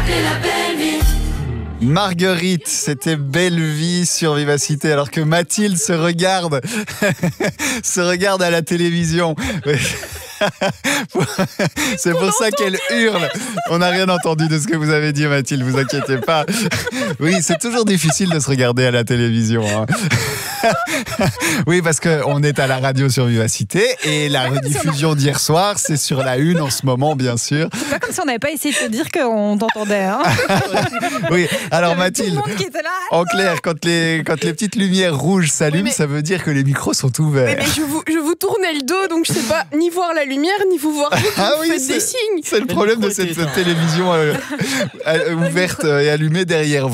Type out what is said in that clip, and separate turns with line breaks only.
Marguerite, c'était Belle Vie sur Vivacité, alors que Mathilde se regarde à la télévision. C'est pour ça qu'elle hurle. On n'a rien entendu de ce que vous avez dit, Mathilde, vous inquiétez pas. Oui, c'est toujours difficile de se regarder à la télévision. Hein. Oui, parce qu'on est à la radio sur Vivacité et la rediffusion d'hier soir, c'est sur la une en ce moment, bien sûr.
C'est pas comme si on n'avait pas essayé de te dire qu'on t'entendait. Hein.
Oui, alors Mathilde,
tout le monde qui était là.
en clair, quand les petites lumières rouges s'allument, ça veut dire que les micros sont ouverts.
Mais je vous tournais le dos, donc je sais pas ni voir la lumière, ni vous voir vous qui faites des signes.
C'est le problème de cette télévision ouverte et allumée derrière vous.